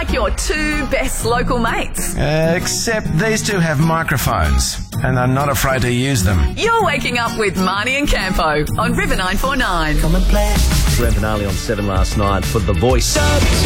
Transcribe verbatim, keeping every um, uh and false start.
like your two best local mates. Uh, except these two have microphones, and are not afraid to use them. You're waking up with Marnie and Campo on River nine four nine. Grand finale on seven last night for The Voice.